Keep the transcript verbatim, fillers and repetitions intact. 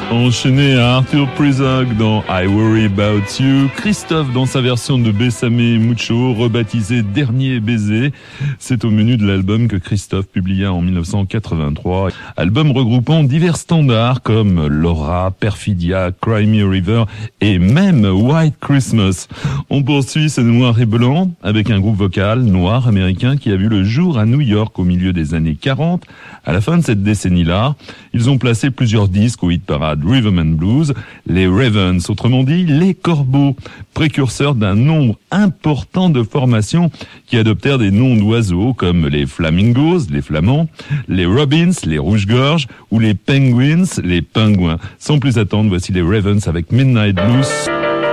Enchaîné à Arthur Prizog dans I Worry About You, Christophe dans sa version de Bésame Mucho, rebaptisé Dernier Baiser. C'est au menu de l'album que Christophe publia en dix-neuf cent quatre-vingt-trois. Album regroupant divers standards comme Laura, Perfidia, Cry Me a River et même White Christmas. On poursuit ce noir et blanc avec un groupe vocal noir américain qui a vu le jour à New York au milieu des années quarante. À la fin de cette décennie-là, ils ont placé plusieurs disques au hit parade Rhythm and Blues, les Ravens, autrement dit les Corbeaux, précurseurs d'un nombre important de formations qui adoptèrent des noms d'oiseaux comme les Flamingos, les Flamands, les Robins, les Rouges-Gorges ou les Penguins, les Pingouins. Sans plus attendre, voici les Ravens avec Midnight Blues.